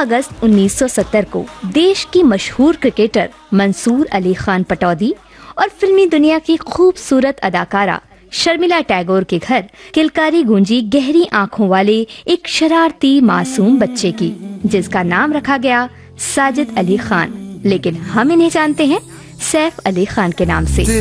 अगस्त 1970 को देश की मशहूर क्रिकेटर मंसूर अली खान पटौदी और फिल्मी दुनिया की खूबसूरत अदाकारा शर्मिला टैगोर के घर किलकारी गूंजी गहरी आंखों वाले एक शरारती मासूम बच्चे की, जिसका नाम रखा गया साजिद अली खान। लेकिन हम इन्हें जानते हैं सैफ अली खान के नाम से।